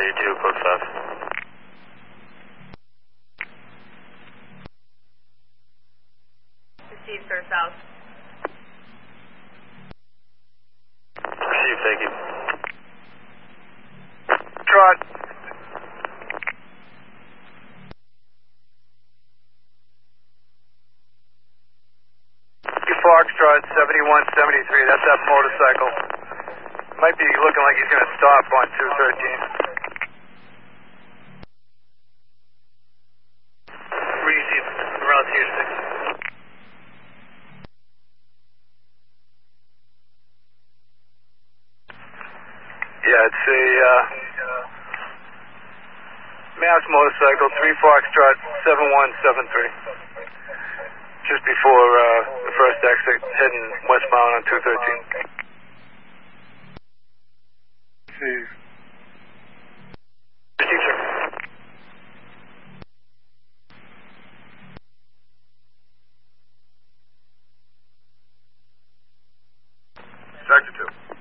32, code 5. Received, sir, south. Received, thank you. Trot. Foxtrot 7173, that's that motorcycle. Might be looking like he's going to stop on 213. Received, around tier 6. Yeah, it's a Mass motorcycle, 3 Foxtrot 7173. Just before the first exit, heading westbound on 213. Received, sir. Sector 2.